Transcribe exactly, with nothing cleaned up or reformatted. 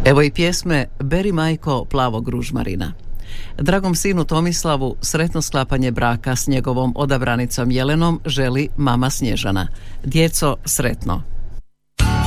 Evo i pjesme Beri majko plavog ružmarina. Dragom sinu Tomislavu sretno sklapanje braka s njegovom odabranicom Jelenom želi mama Snježana. Djeco, sretno.